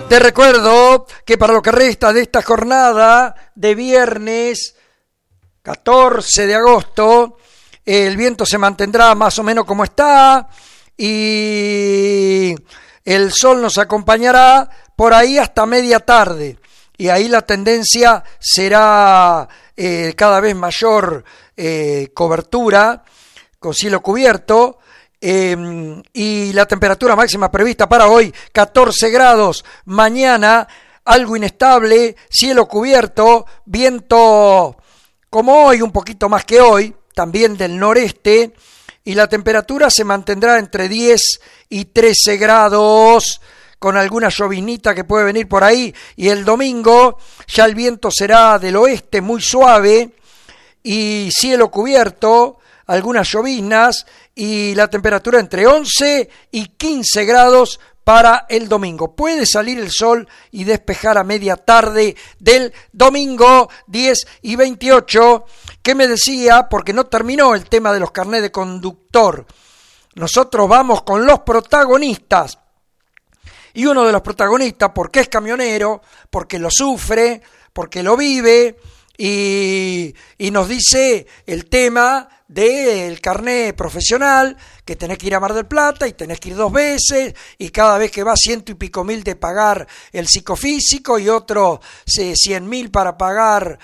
Te recuerdo que para lo que resta de esta jornada de viernes 14 de agosto, el viento se mantendrá más o menos como está y el sol nos acompañará por ahí hasta media tarde. Y ahí la tendencia será cada vez mayor cobertura con cielo cubierto. Y la temperatura máxima prevista para hoy, 14 grados. Mañana, algo inestable, cielo cubierto, viento como hoy, un poquito más que hoy, también del noreste, y la temperatura se mantendrá entre 10 y 13 grados, con alguna llovinita que puede venir por ahí. Y el domingo ya el viento será del oeste, muy suave, y cielo cubierto, algunas lloviznas, y la temperatura entre 11 y 15 grados para el domingo. Puede salir el sol y despejar a media tarde del domingo 10 y 28. ¿Qué me decía? Porque no terminó el tema de los carnés de conductor. Nosotros vamos con los protagonistas. Y uno de los protagonistas, porque es camionero, porque lo sufre, porque lo vive, y nos dice el tema del carnet profesional, que tenés que ir a Mar del Plata y tenés que ir 2 veces, y cada vez que vas 100 y pico mil de pagar el psicofísico y otro 100.000 para pagar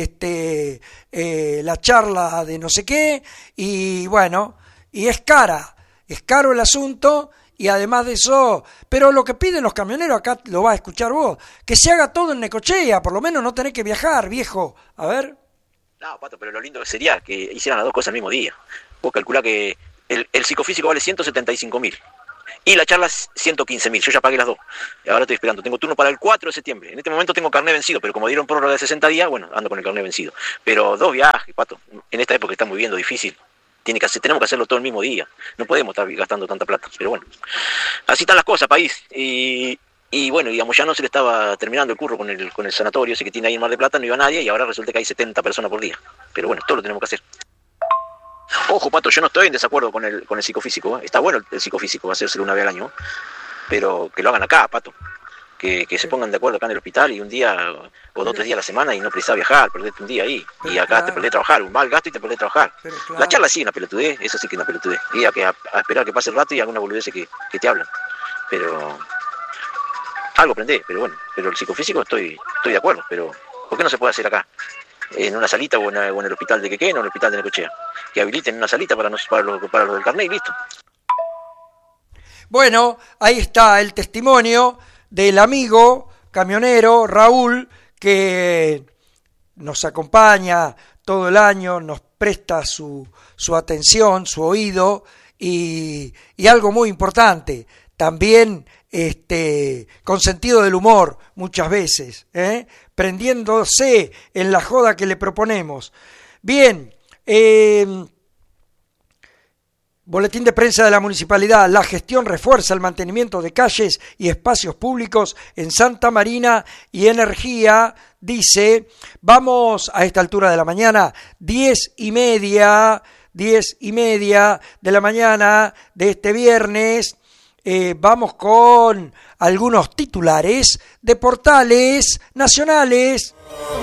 la charla de no sé qué, y bueno, y es caro el asunto. Y además de eso, pero lo que piden los camioneros, acá lo vas a escuchar vos, que se haga todo en Necochea, por lo menos no tenés que viajar, viejo. A ver. No, Pato, pero lo lindo sería que hicieran las dos cosas al mismo día. Vos calculá que el psicofísico vale 175.000 y la charla 115.000. Yo ya pagué las dos. Y ahora estoy esperando. Tengo turno para el 4 de septiembre. En este momento tengo carnet vencido, pero como dieron prórroga de 60 días, bueno, ando con el carnet vencido. Pero 2 viajes, Pato. En esta época que estamos viviendo difícil. Tenemos que hacerlo todo el mismo día. No podemos estar gastando tanta plata. Pero bueno, así están las cosas, país. Y bueno, digamos, ya no se le estaba terminando el curro con el sanatorio ese que tiene ahí en Mar del Plata, no iba nadie, y ahora resulta que hay 70 personas por día. Pero bueno, todo lo tenemos que hacer. Ojo, Pato, yo no estoy en desacuerdo con el psicofísico, ¿eh? Está bueno el psicofísico, hacérselo una vez al año, pero que lo hagan acá, Pato. Que se pongan de acuerdo acá en el hospital y un día o 2 o 3 días a la semana y no precisás viajar, perderte un día ahí. Y acá te perdés trabajar, un mal gasto y te perdés trabajar. La charla sí es una pelotudez, eso sí que es una pelotudez. Y a esperar que pase el rato y alguna boludez que te hablan. Pero algo aprendés, pero bueno, pero el psicofísico estoy de acuerdo, pero ¿por qué no se puede hacer acá? En una salita o en el hospital de Quequén o en el hospital de Necochea. Que habiliten una salita para los del carnet y listo. Bueno, ahí está el testimonio del amigo camionero Raúl, que nos acompaña todo el año, nos presta su atención, su oído, y algo muy importante, también con sentido del humor muchas veces, prendiéndose en la joda que le proponemos. Bien, boletín de prensa de la Municipalidad. La gestión refuerza el mantenimiento de calles y espacios públicos en Santa Marina y Energía. Dice, vamos a esta altura de la mañana, 10:30 de la mañana de este viernes. Vamos con algunos titulares de portales nacionales.